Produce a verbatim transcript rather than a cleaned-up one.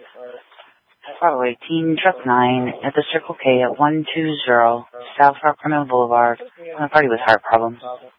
Bravo eighteen, truck nine, at the Circle K at one two zero, South Sacramento Boulevard, on a party with heart problems.